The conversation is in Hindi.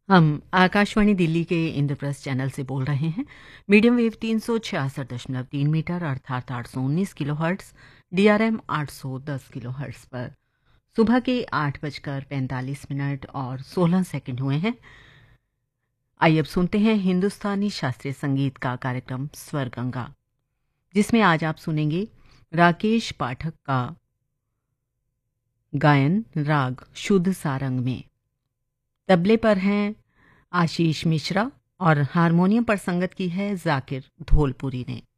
हम आकाशवाणी दिल्ली के इंद्रप्रस्थ चैनल से बोल रहे हैं। मीडियम वेव 366.3 मीटर अर्थात 819 किलोहर्ट्ज़, डीआरएम 810 किलोहर्ट्ज़ पर सुबह के 8:45 और 16 सेकंड हुए हैं। आइए अब सुनते हैं हिंदुस्तानी शास्त्रीय संगीत का कार्यक्रम स्वर गंगा, जिसमें आज आप सुनेंगे राकेश पाठक का गायन राग शुद्ध सारंग में। तबले पर हैं आशीष मिश्रा और हारमोनियम पर संगत की है जाकिर धोलपुरी ने।